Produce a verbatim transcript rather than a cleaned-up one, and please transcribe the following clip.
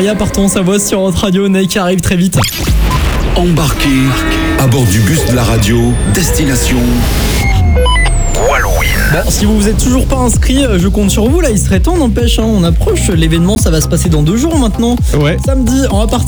Maria partons en Savoie sur notre radio. Nike arrive très vite. Embarquez à bord du bus de la radio, destination Wallouine. Bon, si vous vous êtes toujours pas inscrit, je compte sur vous là, il serait temps, n'empêche, hein, on approche l'événement, ça va se passer dans deux jours maintenant. Ouais. Samedi, on va partir